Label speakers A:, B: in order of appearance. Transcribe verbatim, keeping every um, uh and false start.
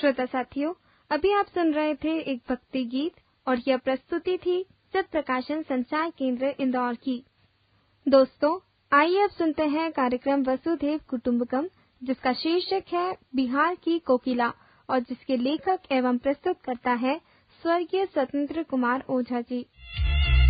A: श्रोता साथियों, अभी आप सुन रहे थे एक भक्ति गीत और यह प्रस्तुति थी सत प्रकाशन संचार केंद्र इंदौर की। दोस्तों, आइए अब सुनते हैं कार्यक्रम वसुधैव कुटुंबकम, जिसका शीर्षक है बिहार की कोकिला और जिसके लेखक एवं प्रस्तुत करता है स्वर्गीय स्वतंत्र कुमार ओझा जी।